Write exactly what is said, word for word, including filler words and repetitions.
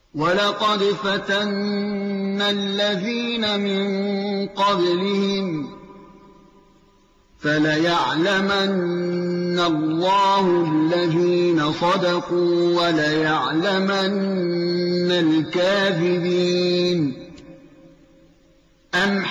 وَلَقَدْ فَتَنَّا الَّذِينَ مِن قَبْلِهِمْ فَلَيَعْلَمَنَّ اللَّهُ الَّذِينَ صَدَقُوا وَلَيَعْلَمَنَّ الْكَاذِبِينَ. أَمْ